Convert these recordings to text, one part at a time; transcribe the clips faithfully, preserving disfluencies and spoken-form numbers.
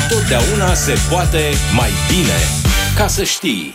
Întotdeauna se poate mai bine. Ca să știi.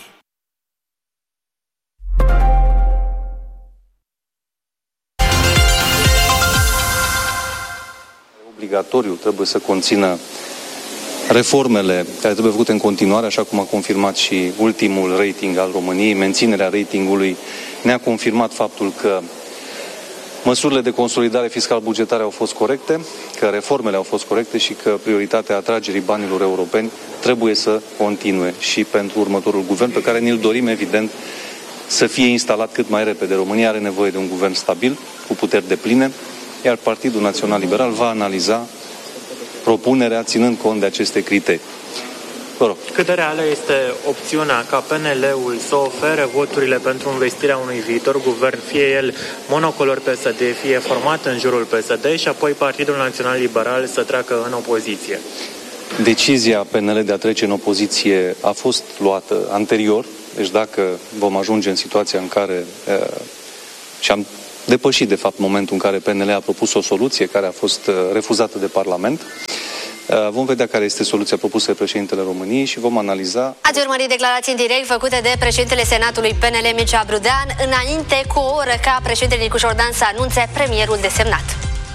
Obligatoriu trebuie să conțină reformele care trebuie făcute în continuare, așa cum a confirmat și ultimul rating al României. Menținerea ratingului ne-a confirmat faptul că măsurile de consolidare fiscal-bugetare au fost corecte, că reformele au fost corecte și că prioritatea atragerii banilor europeni trebuie să continue și pentru următorul guvern, pe care ne-l dorim, evident, să fie instalat cât mai repede. România are nevoie de un guvern stabil, cu puteri depline, iar Partidul Național Liberal va analiza propunerea ținând cont de aceste criterii. Vă rog. Cât de reală este opțiunea ca P N L-ul să ofere voturile pentru investirea unui viitor guvern, fie el monocolor P S D, fie format în jurul P S D și apoi Partidul Național Liberal să treacă în opoziție? Decizia P N L de a trece în opoziție a fost luată anterior, deci dacă vom ajunge în situația în care uh, și-am depășit, de fapt, momentul în care P N L a propus o soluție care a fost uh, refuzată de Parlament, vom vedea care este soluția propusă de președintele României și vom analiza. Ați urmărit declarații în direct făcute de președintele Senatului P N L, Mircea Brudean, înainte cu o oră ca președintele Nicu Jordan să anunțe premierul desemnat.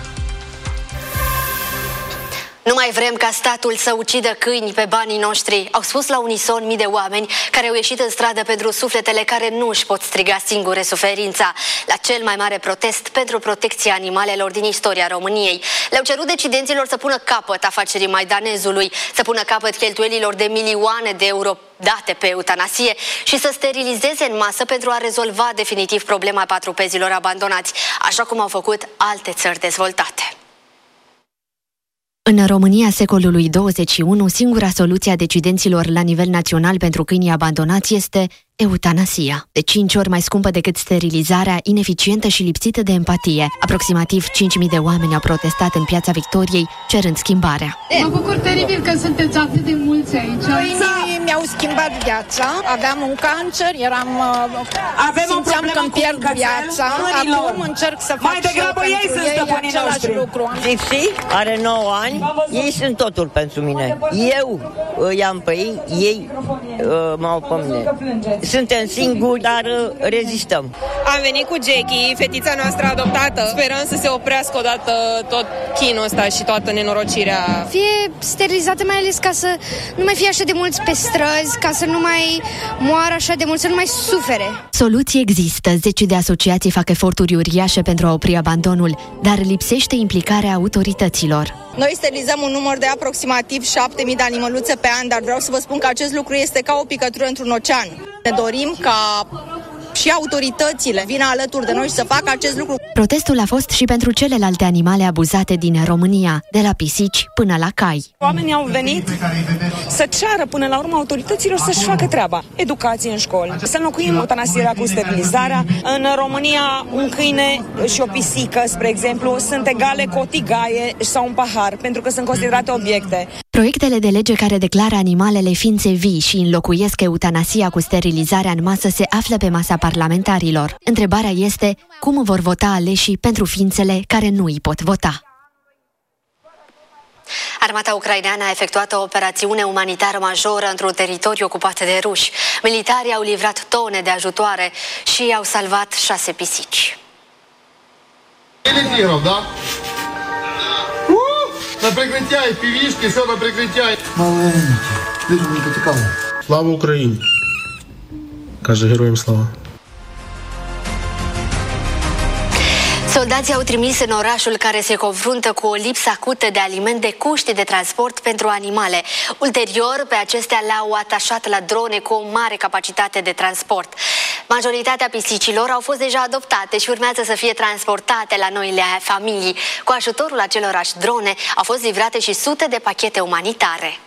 Nu mai vrem ca statul să ucidă câini pe banii noștri, au spus la unison mii de oameni care au ieșit în stradă pentru sufletele care nu își pot striga singure suferința, la cel mai mare protest pentru protecția animalelor din istoria României. Le-au cerut decidenților să pună capăt afacerii Maidanezului, să pună capăt cheltuielilor de milioane de euro date pe eutanasie și să sterilizeze în masă pentru a rezolva definitiv problema patrupezilor abandonați, așa cum au făcut alte țări dezvoltate. În România secolului douăzeci și unu, singura soluție a decidenților la nivel național pentru câinii abandonați este eutanasia. De cinci ori mai scumpă decât sterilizarea, ineficientă și lipsită de empatie. Aproximativ cinci mii de oameni au protestat în Piața Victoriei, cerând schimbarea. Mă bucur teribil că sunteți atât de mulți aici. Câinii mi-au schimbat viața. Aveam un cancer, eram... Avem simțeam că îmi pierd viața. Acum încerc să fac și eu pentru ei același lucru. Zipsi are nouă ani, ei sunt totul pentru mine. Eu îi am pe ei, ei uh, m-au pe mine. Suntem singuri, dar rezistăm. Am venit cu Jackie, fetița noastră adoptată. Sperăm să se oprească odată tot chinul ăsta și toată nenorocirea. Fie sterilizată, mai ales ca să nu mai fie așa de mulți pe străzi, ca să nu mai moară așa de mulți, să nu mai sufere. Soluții există. Zece de asociații fac eforturi uriașe pentru a opri abandonul, dar lipsește implicarea autorităților. Noi sterilizăm un număr de aproximativ șapte mii de animăluțe pe an, dar vreau să vă spun că acest lucru este ca o picătură într-un ocean. Ne dorim ca și autoritățile vină alături de noi și să facă acest lucru. Protestul a fost și pentru celelalte animale abuzate din România, de la pisici până la cai. Oamenii au venit să ceară până la urmă autorităților să-și facă treaba. Educație în școli, să înlocuim eutanasierea cu sterilizarea. În România, un câine și o pisică, spre exemplu, sunt egale cu o tigaie sau un pahar, pentru că sunt considerate obiecte. Proiectele de lege care declară animalele ființe vii și înlocuiesc eutanasia cu sterilizarea în masă se află pe masa parlamentarilor. Întrebarea este cum vor vota aleșii pentru ființele care nu îi pot vota. Armata ucraineană a efectuat o operațiune umanitară majoră într-un teritoriu ocupat de ruși. Militarii au livrat tone de ajutoare și au salvat șase pisici. Да? На прикриття, півішки, все на прикриття. Маленькі, дивно не потікало. Слава Україні! Каже героям слава. Soldații au trimis în orașul care se confruntă cu o lipsă acută de alimente cuști de transport pentru animale. Ulterior, pe acestea le-au atașat la drone cu o mare capacitate de transport. Majoritatea pisicilor au fost deja adoptate și urmează să fie transportate la noile familii. Cu ajutorul acelorași drone au fost livrate și sute de pachete umanitare.